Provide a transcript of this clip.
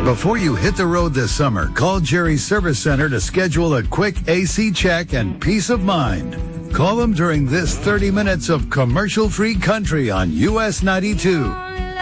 Before you hit the road this summer, call Jerry's Service Center to schedule a quick AC check and peace of mind. Call them during this 30 minutes of commercial-free country on US 92.